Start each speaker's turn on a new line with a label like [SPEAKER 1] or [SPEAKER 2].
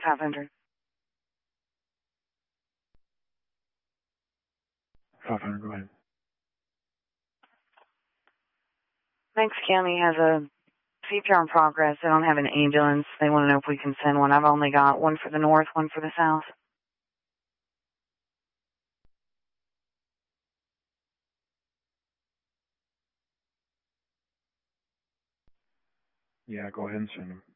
[SPEAKER 1] 500.
[SPEAKER 2] 500, go ahead.
[SPEAKER 1] Banks County has a CPR in progress. They don't have an ambulance. They want to know if we can send one. I've only got one for the north, one for the south.
[SPEAKER 2] Yeah, go ahead and send them.